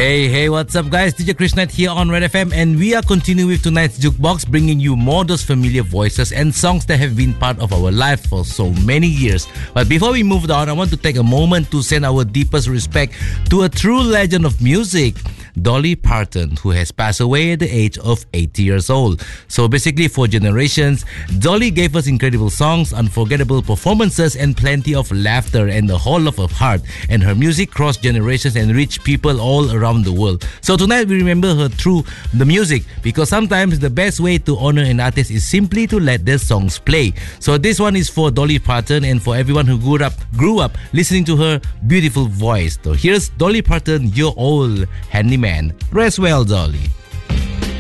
Hey, what's up, guys? DJ Krishnath here on Red FM, and we are continuing with tonight's Jukebox, bringing you more those familiar voices and songs that have been part of our life for so many years. But before we move on, I want to take a moment to send our deepest respect to a true legend of music, Dolly Parton, who has passed away at the age of 80 years old. So basically, for generations, Dolly gave us incredible songs, unforgettable performances, and plenty of laughter and the whole of her heart. And her music crossed generations and reached people all around the world. So tonight we remember her through the music, because sometimes the best way to honor an artist is simply to let their songs play. So this one is for Dolly Parton and for everyone who grew up listening to her beautiful voice. So here's Dolly Parton, Your Old Handyman. Rest well, Dolly.